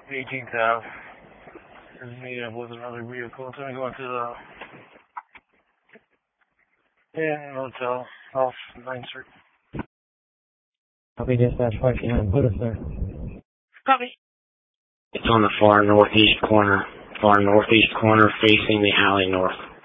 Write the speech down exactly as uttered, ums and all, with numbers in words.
eighteenth Avenue. There's meeting up with another vehicle. It's going to go into the Inn Hotel off ninth Street. Copy, dispatch five nine. Put us there. Copy. It's on the far northeast corner, far northeast corner facing the alley north.